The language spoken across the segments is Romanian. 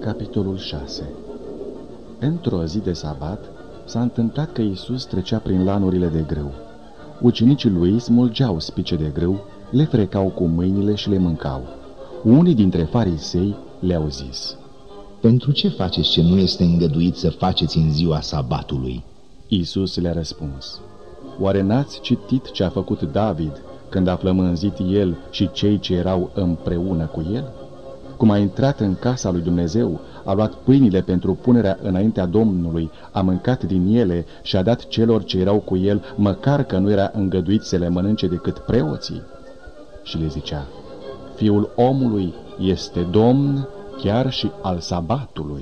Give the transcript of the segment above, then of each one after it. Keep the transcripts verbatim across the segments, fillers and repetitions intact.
Capitolul șase. Într-o zi de sabat s-a întâmplat că Iisus trecea prin lanurile de grâu. Ucenicii lui smulgeau spice de grâu, le frecau cu mâinile și le mâncau. Unii dintre farisei le-au zis: Pentru ce faceți ce nu este îngăduit să faceți în ziua sabatului? Iisus le-a răspuns: Oare n-ați citit ce a făcut David când a flămânzit el și cei ce erau împreună cu el? Cum a intrat în casa lui Dumnezeu, a luat pâinile pentru punerea înaintea Domnului, a mâncat din ele și a dat celor ce erau cu el, măcar că nu era îngăduit să le mănânce decât preoții. Și le zicea: Fiul omului este Domn chiar și al sabatului.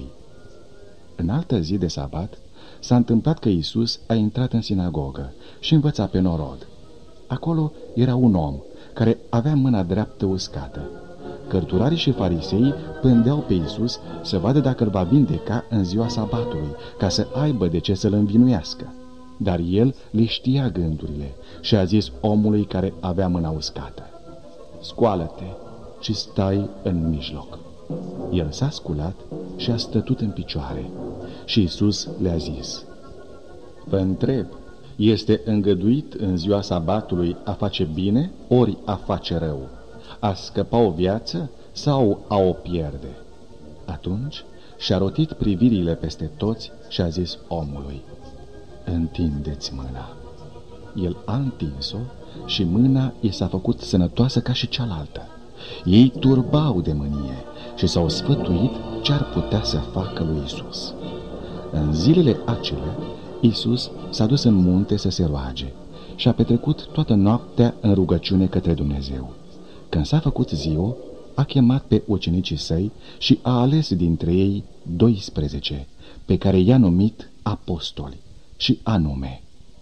În altă zi de sabat s-a întâmplat că Iisus a intrat în sinagogă și învăța pe norod. Acolo era un om care avea mâna dreaptă uscată. Cărturarii și farisei pândeau pe Iisus să vadă dacă îl va vindeca în ziua sabatului, ca să aibă de ce să-l învinuiască. Dar el le știa gândurile și a zis omului care avea mâna uscată: Scoală-te și stai în mijloc. El s-a sculat și a stătut în picioare. Și Iisus le-a zis: Vă întreb, este îngăduit în ziua sabatului a face bine ori a face rău, a scăpa o viață sau a o pierde? Atunci și-a rotit privirile peste toți și a zis omului: Întindeți mâna. El a întins-o și mâna i s-a făcut sănătoasă ca și cealaltă. Ei turbau de mânie și s-au sfătuit ce-ar putea să facă lui Iisus. În zilele acele, Iisus s-a dus în munte să se roage și a petrecut toată noaptea în rugăciune către Dumnezeu. Când s-a făcut ziua, a chemat pe ucenicii săi și a ales dintre ei doisprezece, pe care i-a numit apostoli, și anume: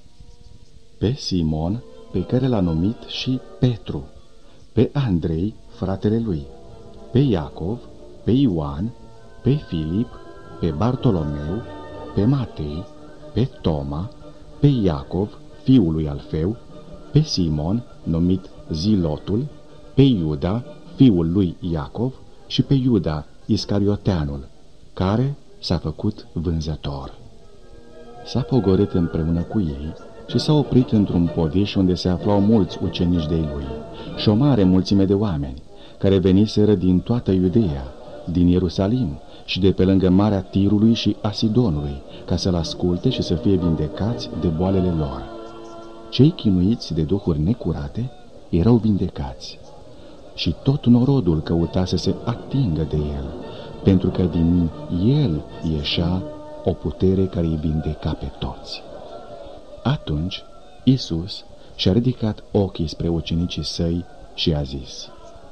pe Simon, pe care l-a numit și Petru, pe Andrei, fratele lui, pe Iacov, pe Ioan, pe Filip, pe Bartolomeu, pe Matei, pe Toma, pe Iacov, fiul lui Alfeu, pe Simon, numit Zilotul, pe Iuda, fiul lui Iacov, și pe Iuda, Iscarioteanul, care s-a făcut vânzător. S-a pogorât împreună cu ei și s-a oprit într-un podiș unde se aflau mulți ucenici de-ai lui și o mare mulțime de oameni, care veniseră din toată Iudeea, din Ierusalim și de pe lângă Marea Tirului și a Sidonului, ca să-l asculte și să fie vindecați de boalele lor. Cei chinuiți de duhuri necurate erau vindecați și tot norodul căuta să se atingă de el, pentru că din el ieșea o putere care îi vindeca pe toți. Atunci Iisus și-a ridicat ochii spre ucenicii săi și a zis: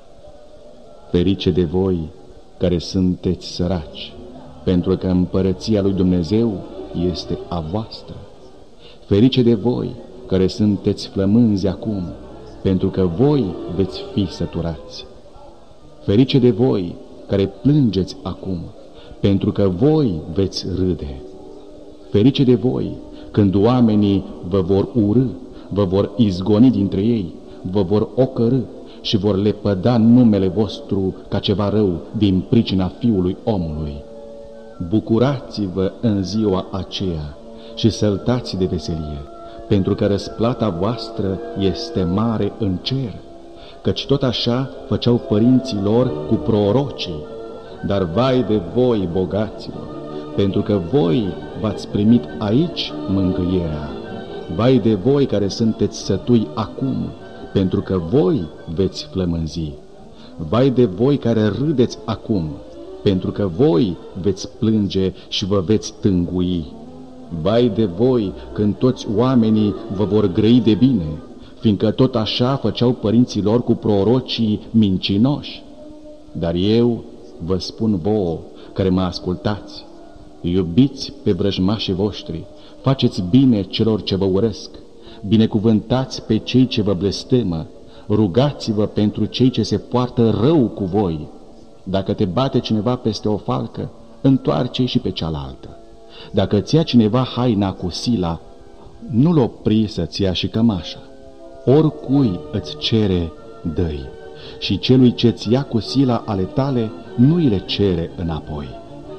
Ferice de voi care sunteți săraci, pentru că împărăția lui Dumnezeu este a voastră. Ferice de voi care sunteți flămânzi acum, pentru că voi veți fi săturați. Ferice de voi care plângeți acum, pentru că voi veți râde. Ferice de voi când oamenii vă vor urâ, vă vor izgoni dintre ei, vă vor ocărî și vor lepăda numele vostru ca ceva rău din pricina Fiului omului. Bucurați-vă în ziua aceea și săltați de veselie, pentru că răsplata voastră este mare în cer, căci tot așa făceau părinții lor cu prorocii. Dar vai de voi, bogaților, pentru că voi v-ați primit aici mângâierea. Vai de voi care sunteți sătui acum, pentru că voi veți flămânzi. Vai de voi care râdeți acum, pentru că voi veți plânge și vă veți tângui. Vai de voi când toți oamenii vă vor grăi de bine, fiindcă tot așa făceau părinții lor cu prorocii mincinoși. Dar eu vă spun vouă, care mă ascultați: iubiți pe vrăjmașii voștri, faceți bine celor ce vă urăsc, binecuvântați pe cei ce vă blestemă, rugați-vă pentru cei ce se poartă rău cu voi. Dacă te bate cineva peste o falcă, întoarce-i și pe cealaltă. Dacă îți ia cineva haina cu sila, nu-l opri să-ți ia și cămașa. Oricui îți cere, dă-i, și celui ce-ți ia cu sila ale tale, nu îi le cere înapoi.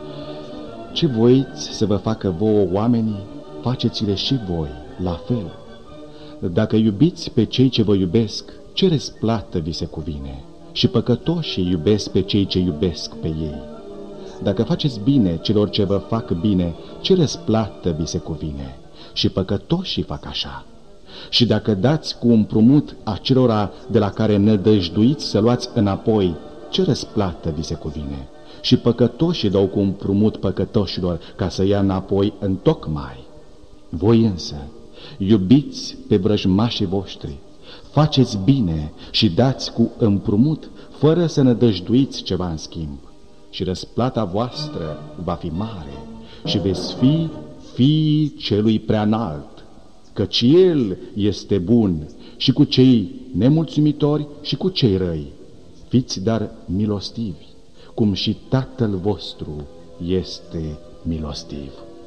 Ce voiți să vă facă vouă oamenii, faceți-le și voi, la fel. Dacă iubiți pe cei ce vă iubesc, ce răsplată vi se cuvine? Și păcătoșii iubesc pe cei ce iubesc pe ei. Dacă faceți bine celor ce vă fac bine, ce răsplată vi se cuvine? Și păcătoșii fac așa. Și dacă dați cu împrumut acelora de la care nădăjduiți să luați înapoi, ce răsplată vi se cuvine? Și păcătoșii dau cu împrumut păcătoșilor ca să ia înapoi întocmai. Voi însă iubiți pe vrăjmașii voștri, faceți bine și dați cu împrumut, fără să nădăjduiți ceva în schimb. Și răsplata voastră va fi mare și veți fi fiii celui preanalt, căci El este bun și cu cei nemulțumitori și cu cei răi. Fiți dar milostivi, cum și Tatăl vostru este milostiv.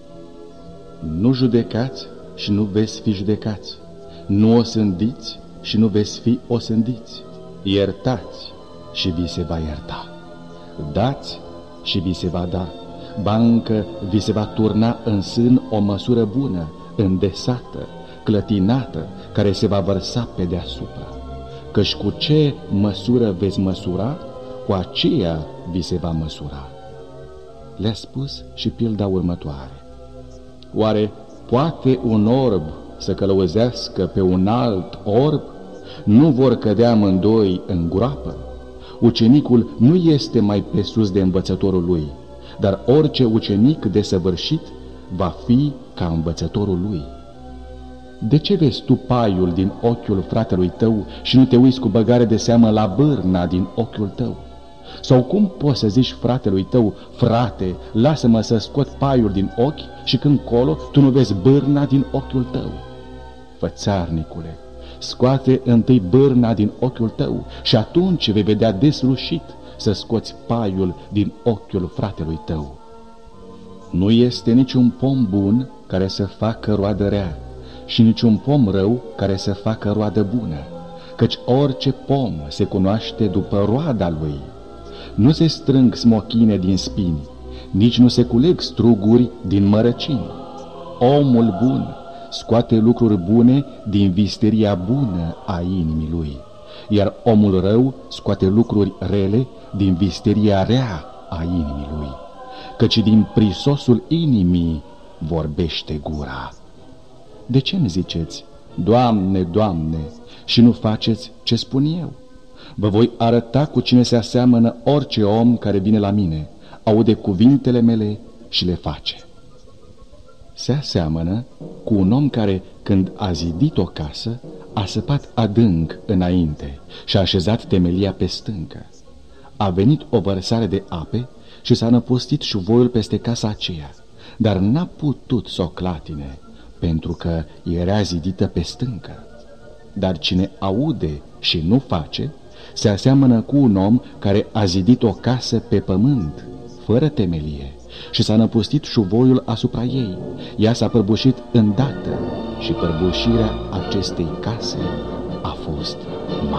Nu judecați și nu veți fi judecați, nu osândiți și nu veți fi osândiți, iertați și vi se va ierta, dați și vi se va da, ba încă vi se va turna în sân o măsură bună, îndesată, clătinată, care se va vărsa pe deasupra. Căci cu ce măsură veți măsura, cu aceea vi se va măsura. Le-a spus și pilda următoare. Oare poate un orb să călăuzească pe un alt orb? Nu vor cădea amândoi în groapă? Ucenicul nu este mai pe sus de învățătorul lui, dar orice ucenic desăvârșit va fi ca învățătorul lui. De ce vezi tu paiul din ochiul fratelui tău și nu te uiți cu băgare de seamă la bârna din ochiul tău? Sau cum poți să zici fratelui tău, frate, lasă-mă să scot paiul din ochi și când colo tu nu vezi bârna din ochiul tău? Fățarnicule, scoate întâi bârna din ochiul tău și atunci vei vedea deslușit să scoți paiul din ochiul fratelui tău. Nu este niciun pom bun care să facă roadă rea și niciun pom rău care să facă roadă bună, căci orice pom se cunoaște după roada lui. Nu se strâng smochine din spini, nici nu se culeg struguri din mărăcini. Omul bun scoate lucruri bune din visteria bună a inimii lui, iar omul rău scoate lucruri rele din visteria rea a inimii lui, căci din prisosul inimii vorbește gura. De ce îmi ziceți, Doamne, Doamne, și nu faceți ce spun eu? Vă voi arăta cu cine se aseamănă orice om care vine la mine, aude cuvintele mele și le face. Se aseamănă cu un om care, când a zidit o casă, a săpat adânc înainte și a așezat temelia pe stâncă. A venit o vărsare de ape și s-a năpustit șuvoiul peste casa aceea, dar n-a putut să o clatine, pentru că era zidită pe stâncă. Dar cine aude și nu face, se aseamănă cu un om care a zidit o casă pe pământ, fără temelie, și s-a năpustit șuvoiul asupra ei. Ea s-a prăbușit îndată și prăbușirea acestei case a fost mare.